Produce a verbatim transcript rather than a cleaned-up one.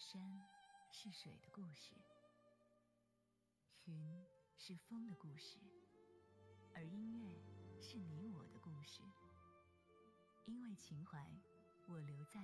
山是水的故事，云是风的故事，而音乐是你我的故事。因为情怀，我留在